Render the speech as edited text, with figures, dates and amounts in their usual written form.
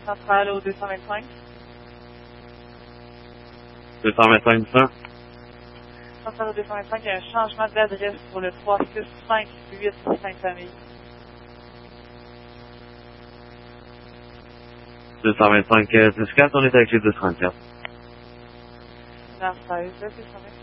Centrale au 225. 225 100. Centrale au 225, il y a un changement d'adresse pour le 3658 Sainte-Famille. 225 10-4, on est avec les 234. 916, c'est ça.